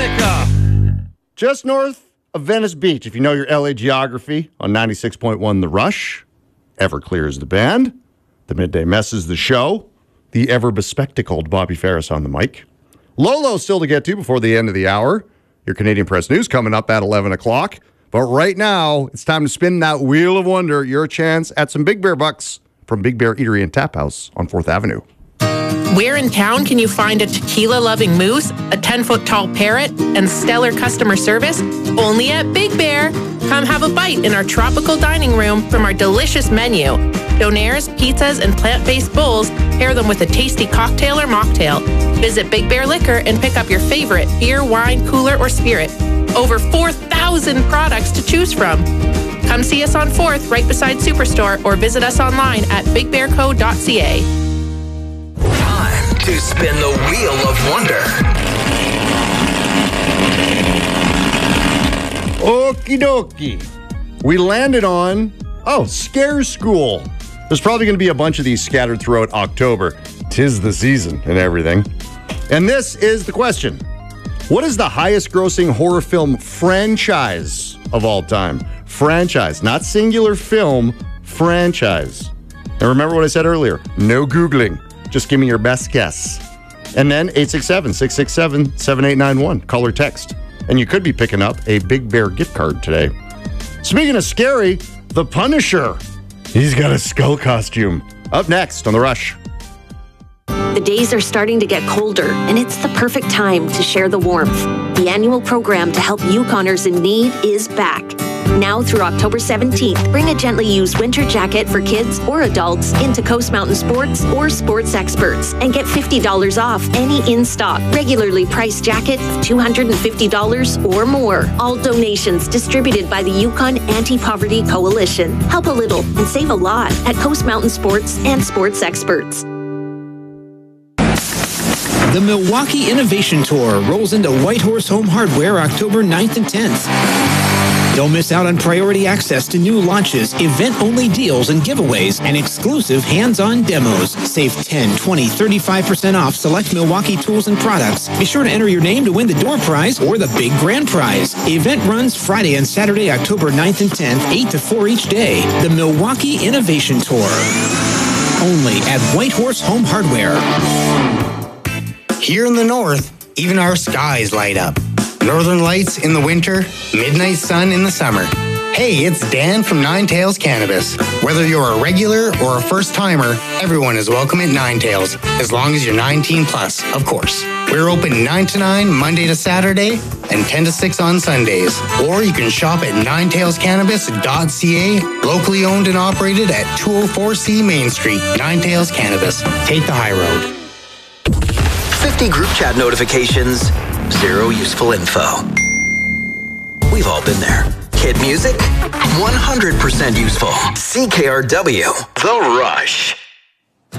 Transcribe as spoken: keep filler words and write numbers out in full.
Seneca, just north of Venice Beach. If you know your L A geography, on ninety-six point one The Rush. Everclear is the band. The Midday Mess is the show. The ever-bespectacled Bobby Ferris on the mic. Lolo still to get to before the end of the hour. Your Canadian Press News coming up at eleven o'clock. But right now, it's time to spin that Wheel of Wonder. Your chance at some Big Bear bucks from Big Bear Eatery and Tap House on fourth Avenue. Where in town can you find a tequila-loving moose, a ten-foot-tall parrot, and stellar customer service? Only at Big Bear. Come have a bite in our tropical dining room from our delicious menu. Donaires, pizzas, and plant-based bowls, pair them with a tasty cocktail or mocktail. Visit Big Bear Liquor and pick up your favorite beer, wine, cooler, or spirit. Over four thousand products to choose from. Come see us on fourth, right beside Superstore, or visit us online at big bear co dot c a. Time to spin the Wheel of Wonder. Okie dokie. We landed on, oh, Scare School. There's probably going to be a bunch of these scattered throughout October. 'Tis the season and everything. And this is the question. What is the highest grossing horror film franchise of all time? Franchise, not singular film, franchise. And remember what I said earlier, no Googling. Just give me your best guess. And then eight six seven, six six seven, seven eight nine one. Call or text. And you could be picking up a Big Bear gift card today. Speaking of scary, The Punisher. He's got a skull costume. Up next on The Rush. The days are starting to get colder, and it's the perfect time to share the warmth. The annual program to help Yukoners in need is back. Now through October seventeenth, bring a gently used winter jacket for kids or adults into Coast Mountain Sports or Sports Experts and get fifty dollars off any in-stock, regularly priced jacket of two hundred fifty dollars or more. All donations distributed by the Yukon Anti-Poverty Coalition. Help a little and save a lot at Coast Mountain Sports and Sports Experts. The Milwaukee Innovation Tour rolls into Whitehorse Home Hardware October ninth and tenth. Don't miss out on priority access to new launches, event-only deals and giveaways, and exclusive hands-on demos. Save ten, twenty, thirty-five percent off select Milwaukee tools and products. Be sure to enter your name to win the door prize or the big grand prize. Event runs Friday and Saturday, October ninth and tenth, eight to four each day. The Milwaukee Innovation Tour. Only at Whitehorse Home Hardware. Here in the north, even our skies light up. Northern lights in the winter, midnight sun in the summer. Hey, it's Dan from Nine Tails Cannabis. Whether you're a regular or a first-timer, everyone is welcome at Nine Tails, as long as you're nineteen plus, of course. We're open nine to nine, Monday to Saturday, and ten to six on Sundays. Or you can shop at nine tails cannabis dot c a, locally owned and operated at two oh four C Main Street. Nine Tails Cannabis. Take the high road. fifty group chat notifications, zero useful info. We've all been there. Kid music, one hundred percent useful. C K R W, The Rush.